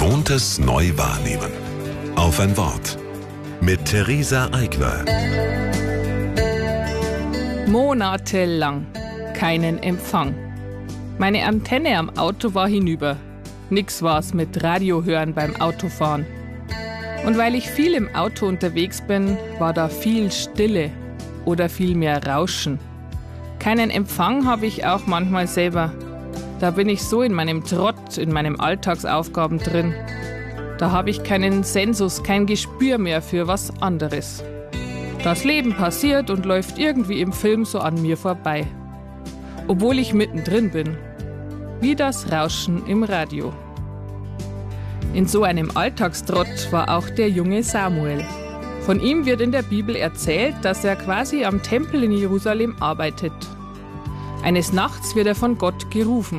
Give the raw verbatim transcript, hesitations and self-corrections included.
Gewohntes neu wahrnehmen. Auf ein Wort. Mit Theresa Eigner. Monatelang keinen Empfang. Meine Antenne am Auto war hinüber. Nix war's mit Radio hören beim Autofahren. Und weil ich viel im Auto unterwegs bin, war da viel Stille oder viel mehr Rauschen. Keinen Empfang habe ich auch manchmal selber. Da bin ich so in meinem Trott, in meinen Alltagsaufgaben drin. Da habe ich keinen Sensus, kein Gespür mehr für was anderes. Das Leben passiert und läuft irgendwie im Film so an mir vorbei. Obwohl ich mittendrin bin. Wie das Rauschen im Radio. In so einem Alltagstrott war auch der junge Samuel. Von ihm wird in der Bibel erzählt, dass er quasi am Tempel in Jerusalem arbeitet. Eines Nachts wird er von Gott gerufen.